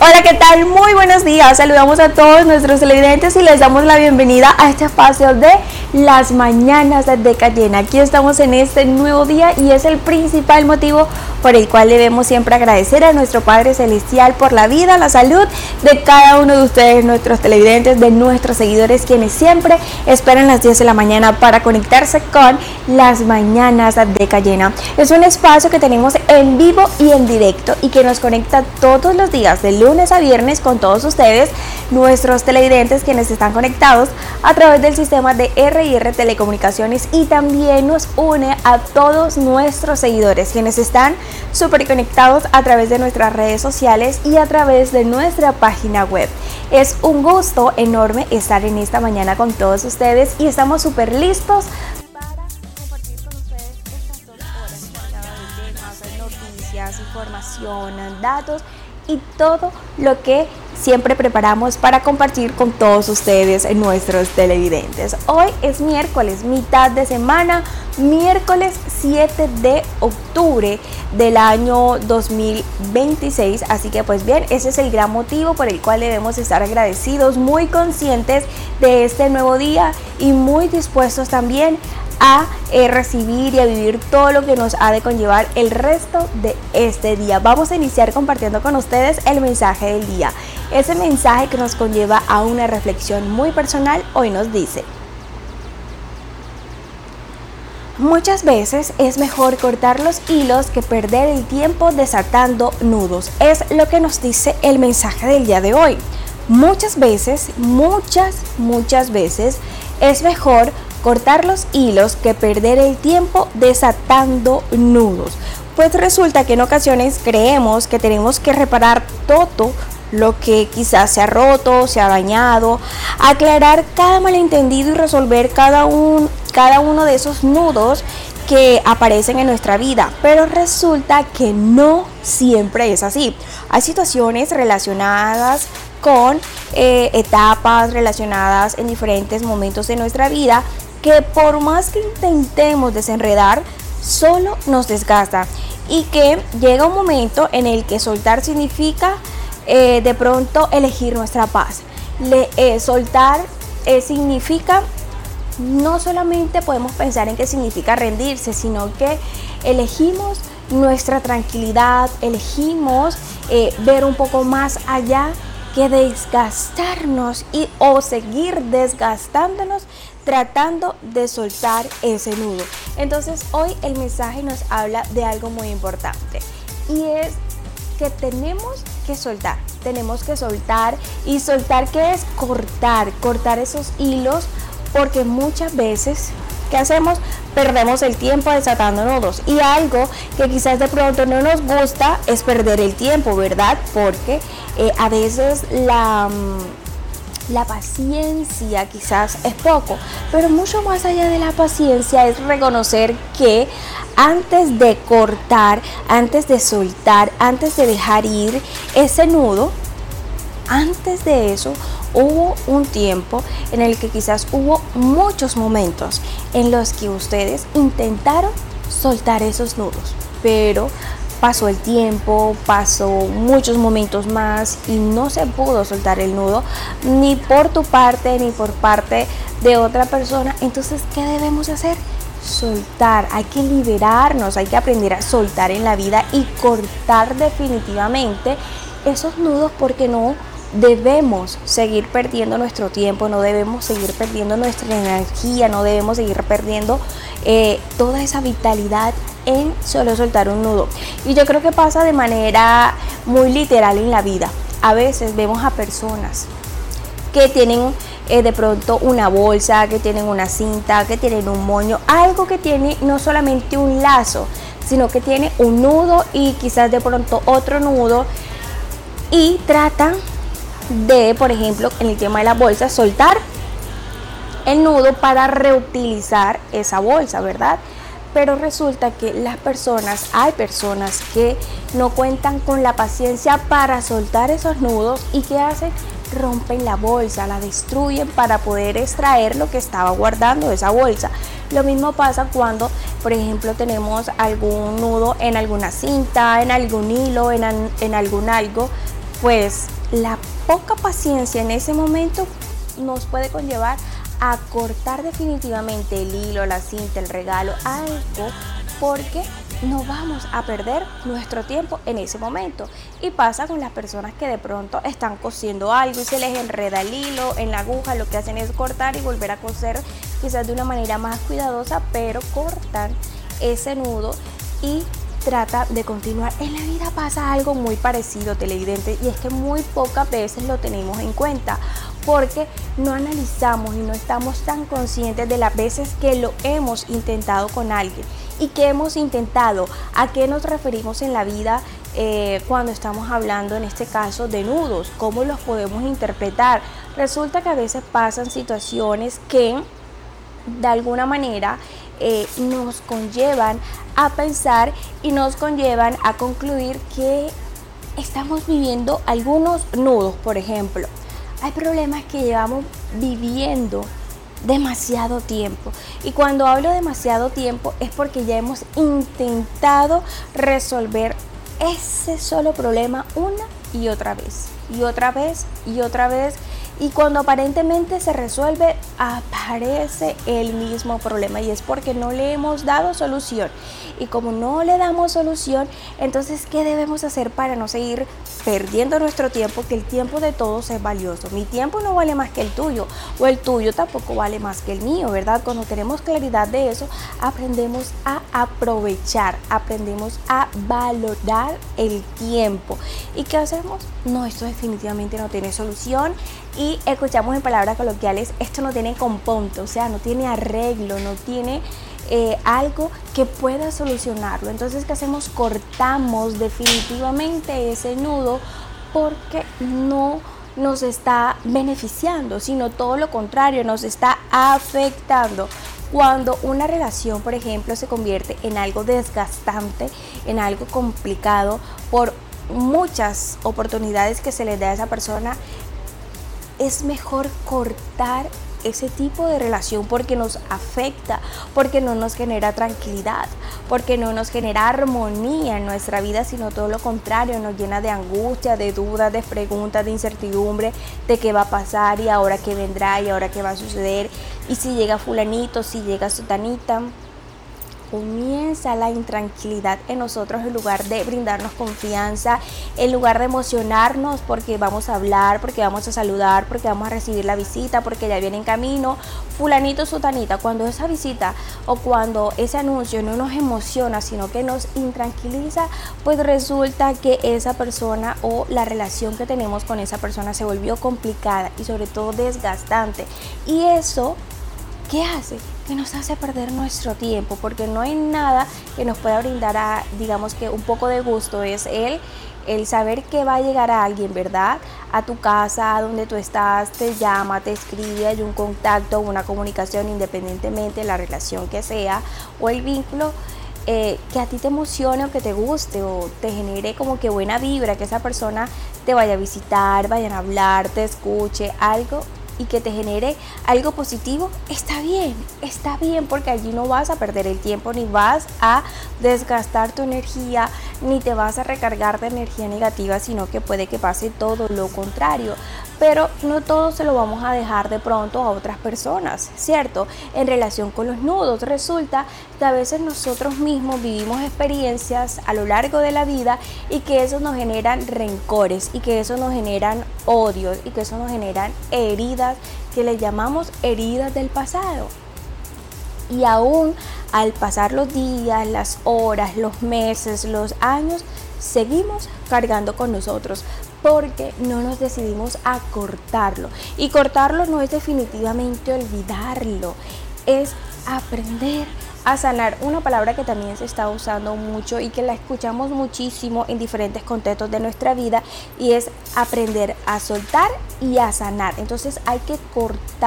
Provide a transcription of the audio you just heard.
Hola, ¿qué tal? Muy buenos días. Saludamos a todos nuestros televidentes y les damos la bienvenida a este espacio de las mañanas de Cayena. Aquí estamos en este nuevo día y es el principal motivo por el cual debemos siempre agradecer a nuestro Padre Celestial por la vida, la salud de cada uno de ustedes, nuestros televidentes, de nuestros seguidores, quienes siempre esperan las 10 de la mañana para conectarse con las mañanas de Cayena. Es un espacio que tenemos en vivo y en directo y que nos conecta todos los días de lunes a viernes con todos ustedes, nuestros televidentes, quienes están conectados a través del sistema de R&R Telecomunicaciones, y también nos une a todos nuestros seguidores, quienes están súper conectados a través de nuestras redes sociales y a través de nuestra página web. Es un gusto enorme estar en esta mañana con todos ustedes y estamos súper listos para compartir con ustedes estas 2 horas cargadas de temas, noticias, información, datos y todo lo que siempre preparamos para compartir con todos ustedes, nuestros televidentes. Hoy es miércoles, mitad de semana, miércoles 7 de octubre del año 2026, así que pues bien, ese es el gran motivo por el cual debemos estar agradecidos, muy conscientes de este nuevo día y muy dispuestos también a recibir y a vivir todo lo que nos ha de conllevar el resto de este día. Vamos a iniciar compartiendo con ustedes el mensaje del día. Ese mensaje que nos conlleva a una reflexión muy personal hoy nos dice: muchas veces es mejor cortar los hilos que perder el tiempo desatando nudos. Es lo que nos dice el mensaje del día de hoy. Muchas veces es mejor cortar los hilos que perder el tiempo desatando nudos. Pues resulta que en ocasiones creemos que tenemos que reparar todo lo que quizás se ha roto, se ha dañado, aclarar cada malentendido y resolver cada uno de esos nudos que aparecen en nuestra vida, pero resulta que no siempre es así. Hay situaciones relacionadas con etapas, relacionadas en diferentes momentos de nuestra vida, que por más que intentemos desenredar, solo nos desgasta, y que llega un momento en el que soltar significa de pronto elegir nuestra paz. Soltar significa, no solamente podemos pensar en que significa rendirse, sino que elegimos nuestra tranquilidad, elegimos ver un poco más allá que desgastarnos o seguir desgastándonos tratando de soltar ese nudo. Entonces hoy el mensaje nos habla de algo muy importante, y es que tenemos que soltar. Y soltar, ¿qué es? Cortar esos hilos, porque muchas veces, ¿qué hacemos? Perdemos el tiempo desatando nudos, y algo que quizás de pronto no nos gusta es perder el tiempo, ¿verdad? Porque a veces la paciencia quizás es poco, pero mucho más allá de la paciencia es reconocer que antes de cortar, antes de soltar, antes de dejar ir ese nudo, antes de eso hubo un tiempo en el que quizás hubo muchos momentos en los que ustedes intentaron soltar esos nudos, pero pasó el tiempo, pasó muchos momentos más y no se pudo soltar el nudo, ni por tu parte ni por parte de otra persona. Entonces, ¿qué debemos hacer? Soltar. Hay que liberarnos, hay que aprender a soltar en la vida y cortar definitivamente esos nudos, porque no debemos seguir perdiendo nuestro tiempo, no debemos seguir perdiendo nuestra energía, no debemos seguir perdiendo toda esa vitalidad en solo soltar un nudo. Y yo creo que pasa de manera muy literal en la vida. A veces vemos a personas que tienen de pronto una bolsa, que tienen una cinta, que tienen un moño, algo que tiene no solamente un lazo, sino que tiene un nudo y quizás de pronto otro nudo, y tratan de, por ejemplo, en el tema de la bolsa, soltar el nudo para reutilizar esa bolsa, ¿verdad? Pero resulta que hay personas que no cuentan con la paciencia para soltar esos nudos, y ¿qué hacen? Rompen la bolsa, la destruyen para poder extraer lo que estaba guardando esa bolsa. Lo mismo pasa cuando, por ejemplo, tenemos algún nudo en alguna cinta, en algún hilo, en algún algo, pues la poca paciencia en ese momento nos puede conllevar a cortar definitivamente el hilo, la cinta, el regalo, algo, porque no vamos a perder nuestro tiempo en ese momento. Y pasa con las personas que de pronto están cosiendo algo y se les enreda el hilo en la aguja, lo que hacen es cortar y volver a coser, quizás de una manera más cuidadosa, pero cortan ese nudo y trata de continuar. En la vida pasa algo muy parecido, televidente, y es que muy pocas veces lo tenemos en cuenta, porque no analizamos y no estamos tan conscientes de las veces que lo hemos intentado con alguien. ¿Y qué hemos intentado? ¿A qué nos referimos en la vida cuando estamos hablando en este caso de nudos? ¿Cómo los podemos interpretar? Resulta que a veces pasan situaciones que de alguna manera nos conllevan a pensar y nos conllevan a concluir que estamos viviendo algunos nudos. Por ejemplo, hay problemas que llevamos viviendo demasiado tiempo, y cuando hablo demasiado tiempo es porque ya hemos intentado resolver ese solo problema una y otra vez y otra vez y otra vez, y cuando aparentemente se resuelve aparece el mismo problema, y es porque no le hemos dado solución. Y como no le damos solución, entonces ¿qué debemos hacer para no seguir perdiendo nuestro tiempo? Que el tiempo de todos es valioso. Mi tiempo no vale más que el tuyo, o el tuyo tampoco vale más que el mío, ¿verdad? Cuando tenemos claridad de eso, aprendemos a aprovechar, aprendemos a valorar el tiempo. ¿Y qué hacemos? No, esto definitivamente no tiene solución, y escuchamos en palabras coloquiales, esto no tiene componte, o sea, no tiene arreglo, no tiene algo que pueda solucionarlo. Entonces, ¿qué hacemos? Cortamos definitivamente ese nudo, porque no nos está beneficiando, sino todo lo contrario, nos está afectando. Cuando una relación, por ejemplo, se convierte en algo desgastante, en algo complicado, por muchas oportunidades que se les da a esa persona, es mejor cortar ese tipo de relación, porque nos afecta, porque no nos genera tranquilidad, porque no nos genera armonía en nuestra vida, sino todo lo contrario, nos llena de angustia, de dudas, de preguntas, de incertidumbre, de qué va a pasar, y ahora qué vendrá, y ahora qué va a suceder, y si llega fulanito, si llega sutanita. Comienza la intranquilidad en nosotros, en lugar de brindarnos confianza, en lugar de emocionarnos porque vamos a hablar, porque vamos a saludar, porque vamos a recibir la visita, porque ya viene en camino fulanito, sutanita. Cuando esa visita o cuando ese anuncio no nos emociona, sino que nos intranquiliza, pues resulta que esa persona o la relación que tenemos con esa persona se volvió complicada y sobre todo desgastante. Y eso, ¿qué hace? Que nos hace perder nuestro tiempo, porque no hay nada que nos pueda brindar digamos que un poco de gusto, es el saber que va a llegar a alguien, ¿verdad? A tu casa, a donde tú estás, te llama, te escribe, hay un contacto, una comunicación, independientemente de la relación que sea o el vínculo, que a ti te emocione o que te guste o te genere como que buena vibra, que esa persona te vaya a visitar, vayan a hablar, te escuche, algo y que te genere algo positivo. Está bien, porque allí no vas a perder el tiempo, ni vas a desgastar tu energía, ni te vas a recargar de energía negativa, sino que puede que pase todo lo contrario. Pero no todo se lo vamos a dejar de pronto a otras personas, ¿cierto? En relación con los nudos, resulta que a veces nosotros mismos vivimos experiencias a lo largo de la vida, y que eso nos generan rencores, y que eso nos generan odios, y que eso nos generan heridas que le llamamos heridas del pasado. Y aún al pasar los días, las horas, los meses, los años, seguimos cargando con nosotros, porque no nos decidimos a cortarlo. Y cortarlo no es definitivamente olvidarlo, es aprender a sanar. Una palabra que también se está usando mucho y que la escuchamos muchísimo en diferentes contextos de nuestra vida, y es aprender a soltar y a sanar. Entonces hay que cortar